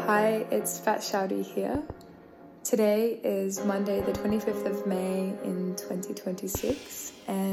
Hi, it's Fat Shouty here. Today is Monday the 25th of May in 2026 and